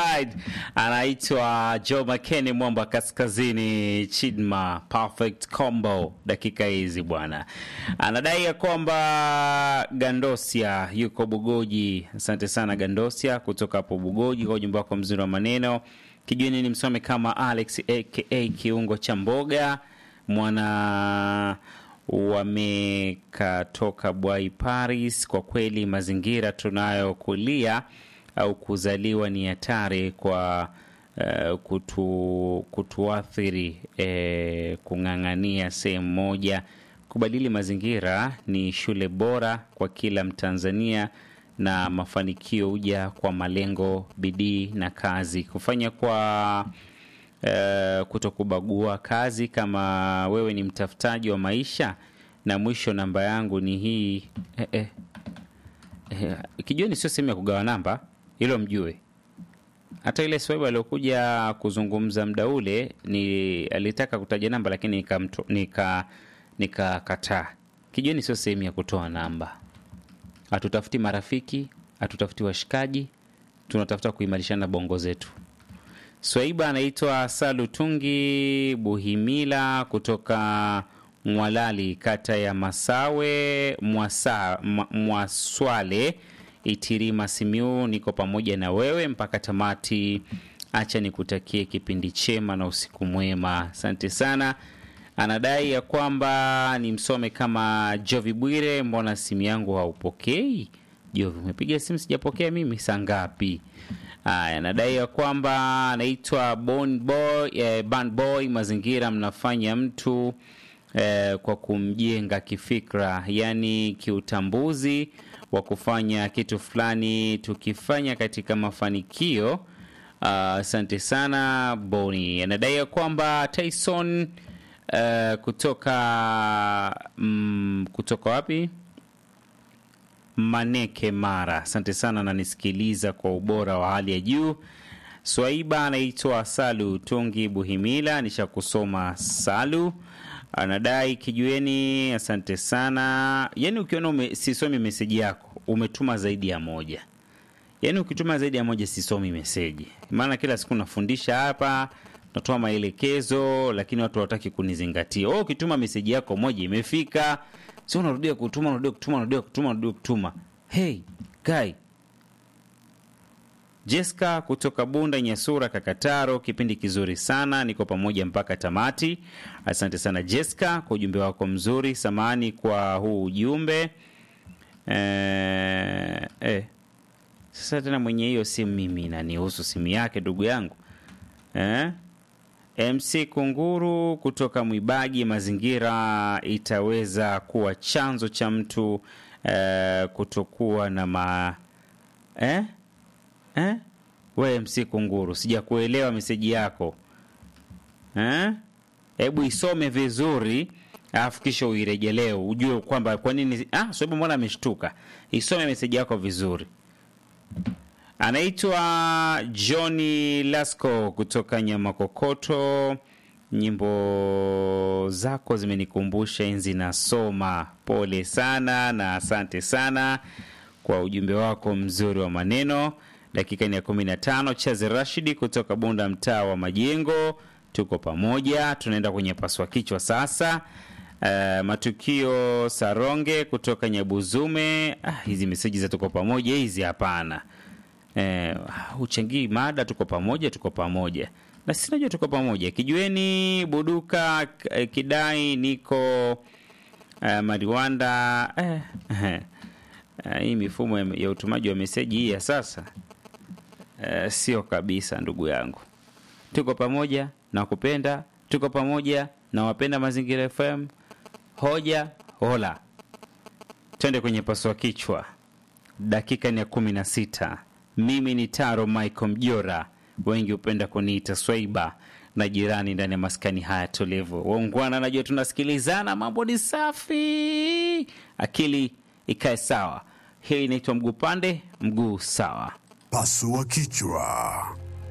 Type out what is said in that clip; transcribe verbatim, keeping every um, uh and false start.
Alright, anaitwa Joe McKenny Mwamba Kaskazini Chidma Perfect Combo. Dakika hizi bwana anadai ya kwamba Gandosia yuko Bugoji. Asante sana Gandosia kutoka hapo Bugoji kwa ujumbe wako mzuri wa maneno. Kijweni ni msome kama Alex aka Kiungo cha Mboga, mwana wamekatoka Bwai Paris. Kwa kweli mazingira tunayokulia au kuzaliwa ni hatari kwa uh, kutu, kutuathiri eh, kung'ang'ania sehemu moja. Kubadili mazingira ni shule bora kwa kila Mtanzania, na mafanikio huja kwa malengo, bidii na kazi. Kufanya kwa uh, kutokubagua kazi. Kama wewe ni mtafutaji wa maisha, na mwisho namba yangu ni hii eh, eh. Eh, kijoni sio sehemu ya kugawa namba, hilo mjue. Hata ile swali aliyokuja kuzungumza muda ule ni alitaka kutaja namba, lakini nikamto nika nikakataa. Kijoni sio sehemu ya kutoa namba. Hatutafuti marafiki, hatutafuti washikaji, tunatafuta kuimarishana bongo zetu. Swaiba anaitwa Salutungi Buhimila kutoka Mwalali, kata ya Masawe, Mwasa, Mwaswale, Itirima, Simiu. Niko pamoja na wewe mpaka tamati. Acha nikutakie kipindi chema na usiku mwema. Asante sana. Anadai ya kwamba ni msome kama Jovi Bwire. Mbona simu yangu haupokei? Jovi, umepiga simu sijapokea mimi saa ngapi? Haya, anadai ya kwamba anaitwa Bon Boy, eh, Band Boy. Mazingira mnafanya mtu eh, kwa kumjenga kifikra, yani kiutambuzi wa kufanya kitu fulani, tukifanya katika mafanikio. Asante uh, sana Boni. Anadai ya kwamba Tyson uh, kutoka mm, kutoka wapi? Maneke Mara. Asante sana na nisikiliza kwa ubora wa hali ya juu. Swaiba anaitwa Salu Tungi Buhimila, nishakusoma Salu. Anadai kijueni, asante sana. Yaani ukiona ume, sisomi meseji yako, umetuma zaidi ya moja. Yaani ukituma zaidi ya moja sisomi meseji. Maana kila siku nafundisha hapa, natoa maelekezo, lakini watu hawataki kunizingatia. Oh, ukituma meseji yako moja imefika, sio unarudia kutuma, unarudia kutuma, unarudia kutuma, unarudia kutuma. Hey, guy. Jessica kutoka Bunda Nyasura Kakataro, kipindi kizuri sana, niko pamoja mpaka tamati. Asante sana Jessica kwa ujumbe wako mzuri. Samahani kwa huu ujumbe. Eh, eh. Sasa tena mwenye hiyo simu mimi inanihusu simu yake ndugu yangu. Eh? M C Kunguru kutoka Mwibagi, mazingira itaweza kuwa chanzo cha mtu eh, kutokuwa na ma eh? Eh? We M C Kunguru, sijakuelewa meseji yako. Eh? Hebu isome vizuri, alafu kisha uirejelee ujue kwamba kwa nini. Ah, sababu mbona ameshtuka. Isome meseji yako vizuri. Anaitwa Johnny Lasco kutoka Nyamakokoto. Nyimbo zako zimenikumbusha enzi nasoma. Pole sana na asante sana kwa ujumbe wako mzuri wa maneno. Dakika ni ya kumi na tano. Chaze Rashidi kutoka Bunda mtaa wa Majengo, tuko pamoja. Tunaenda kwenye paswa kichwa sasa. Uh, matukio Saronge kutoka Nyabuzume. Ah, hizi meseji za tuko pamoja hizi hapana. Eh, uchangii mada tuko pamoja, tuko pamoja. Na sisi najua tuko pamoja. Kijueni Buduka Kidai niko uh, Mariwanda. Eh, eh. Uh, hii mifumo ya, ya utumaji wa meseji hii ya sasa uh, sio kabisa ndugu yangu. Tuko pamoja na kupenda, tuko pamoja na wapenda Mazingira F M. Hoja hola. Twende kwenye paswa kichwa. Dakika ni ya kumi na sita. Mimi ni Taro Michael Mjora, wengi upenda kuniita Swaiba, na jirani ndani ya maskani haya tulivu. Waungwana, najua tunasikilizana, mambo ni safi, akili ikae sawa. Hii inaitwa Mguu Pande Mguu Sawa. Pasua kichwa.